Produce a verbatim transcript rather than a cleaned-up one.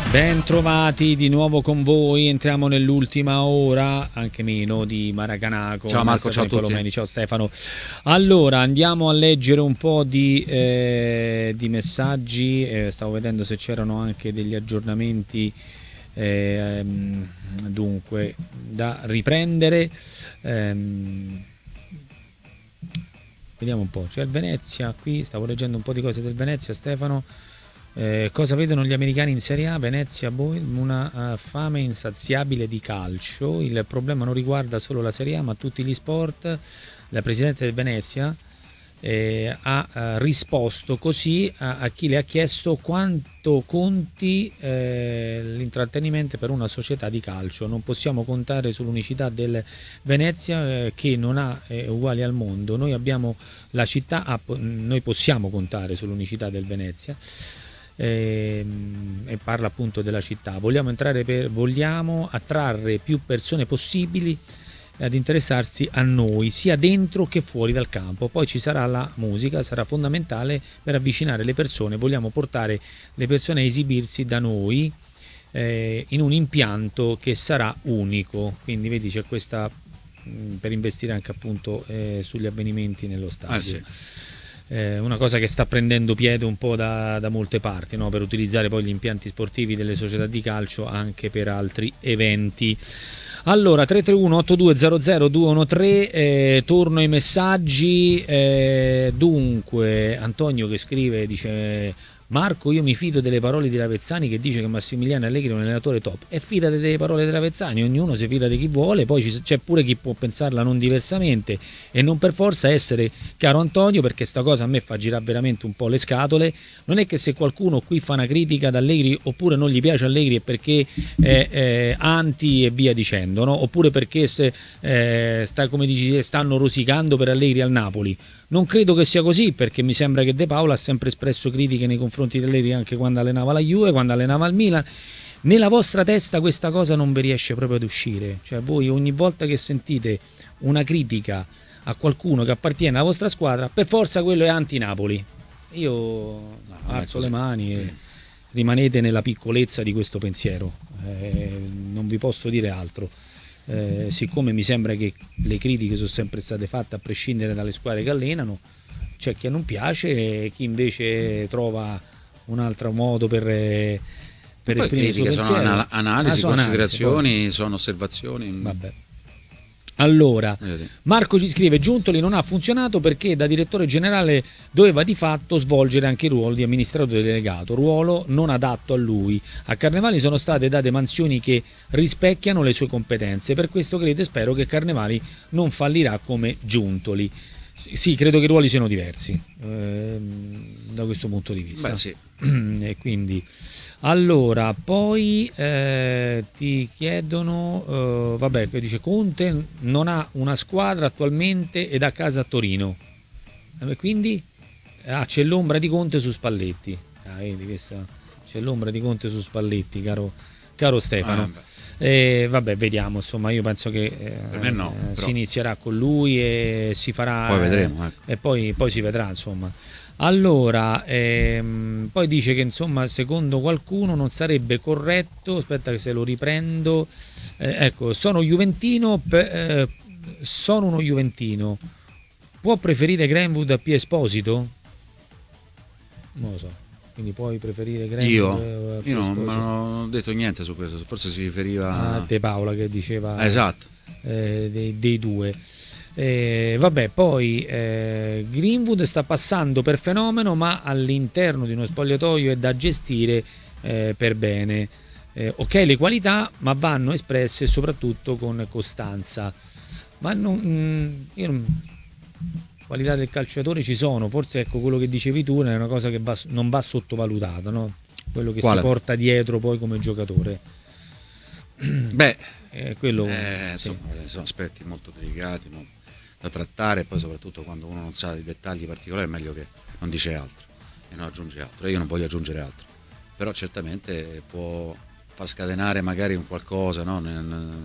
Ben trovati di nuovo con voi, entriamo nell'ultima ora, anche meno, di Maracanaco. Ciao Marco, ciao a tutti. Colomeni, ciao Stefano. Allora, andiamo a leggere un po' di, eh, di messaggi, eh, stavo vedendo se c'erano anche degli aggiornamenti, eh, dunque, da riprendere. Ehm, vediamo un po', c'è il Venezia qui, stavo leggendo un po' di cose del Venezia, Stefano. Eh, cosa vedono gli americani in Serie A? Venezia, boh, una uh, fame insaziabile di calcio. Il problema non riguarda solo la Serie A ma tutti gli sport. La presidente del Venezia eh, ha uh, risposto così a, a chi le ha chiesto quanto conti eh, l'intrattenimento per una società di calcio. Non possiamo contare sull'unicità del Venezia eh, che non ha eh, uguali al mondo. Noi abbiamo la città, ah, noi possiamo contare sull'unicità del Venezia. E, e parla appunto della città. Vogliamo entrare per, vogliamo attrarre più persone possibili ad interessarsi a noi sia dentro che fuori dal campo. Poi ci sarà la musica, sarà fondamentale per avvicinare le persone. Vogliamo portare le persone a esibirsi da noi eh, in un impianto che sarà unico. Quindi vedi, c'è questa mh, per investire anche appunto eh, sugli avvenimenti nello stadio. Ah, sì. Eh, una cosa che sta prendendo piede un po' da, da molte parti, no? Per utilizzare poi gli impianti sportivi delle società di calcio anche per altri eventi. Allora, tre tre uno otto due zero zero due uno tre, eh, torno ai messaggi. Eh, dunque, Antonio che scrive, dice: Marco, io mi fido delle parole di Ravezzani che dice che Massimiliano Allegri è un allenatore top. E fidate delle parole di Ravezzani, ognuno si fida di chi vuole, poi c'è pure chi può pensarla non diversamente e non per forza essere caro Antonio, perché sta cosa a me fa girare veramente un po' le scatole. Non è che se qualcuno qui fa una critica ad Allegri oppure non gli piace Allegri è perché è, è anti e via dicendo, no? Oppure perché se, eh, sta, come dici, stanno rosicando per Allegri al Napoli. Non credo che sia così, perché mi sembra che De Paola ha sempre espresso critiche nei confronti di Allegri anche quando allenava la Juve, quando allenava il Milan. Nella vostra testa questa cosa non vi riesce proprio ad uscire, cioè voi ogni volta che sentite una critica a qualcuno che appartiene alla vostra squadra, per forza quello è anti-Napoli. Io no, alzo le mani e rimanete nella piccolezza di questo pensiero, eh, non vi posso dire altro. Eh, siccome mi sembra che le critiche sono sempre state fatte a prescindere dalle squadre che allenano, c'è chi non piace e chi invece trova un altro modo per, per poi esprimere il suo pensiero. Sono anal- analisi, ah, sono considerazioni, analisi, sono osservazioni. Vabbè. Allora, Marco ci scrive: Giuntoli non ha funzionato perché da direttore generale doveva di fatto svolgere anche il ruolo di amministratore delegato, ruolo non adatto a lui. A Carnevali sono state date mansioni che rispecchiano le sue competenze, per questo credo e spero che Carnevali non fallirà come Giuntoli. Sì, credo che i ruoli siano diversi eh, da questo punto di vista. Beh, sì. E quindi allora poi eh, ti chiedono eh, vabbè, dice Conte non ha una squadra attualmente ed a casa a Torino, eh, quindi ah, c'è l'ombra di Conte su Spalletti. Ah, vedi, questa, c'è l'ombra di Conte su Spalletti, caro, caro Stefano. Ah, e vabbè, vediamo, insomma, io penso che eh, per me no, eh, si inizierà con lui e si farà, poi vedremo, ecco. E poi, poi si vedrà, insomma. Allora, ehm, poi dice che insomma secondo qualcuno non sarebbe corretto, aspetta che se lo riprendo, eh, ecco, sono juventino, eh, sono uno juventino, può preferire Greenwood a P. Esposito? Non lo so, quindi puoi preferire Greenwood io? a P. Io non, Esposito? non ho detto niente su questo, forse si riferiva a De Paola che diceva esatto. eh, dei, dei due. Eh, vabbè, poi eh, Greenwood sta passando per fenomeno, ma all'interno di uno spogliatoio è da gestire eh, per bene. Eh, ok le qualità, ma vanno espresse soprattutto con costanza. Ma non, mh, io non, qualità del calciatore ci sono, forse ecco quello che dicevi tu è una cosa che va, non va sottovalutata, no? Quello che Quale? si porta dietro poi come giocatore. Beh, eh, quello, eh, sì. insomma, sono aspetti molto delicati, molto da trattare, e poi soprattutto quando uno non sa i dettagli particolari è meglio che non dice altro e non aggiunge altro, e io non voglio aggiungere altro, però certamente può far scatenare magari un qualcosa, no?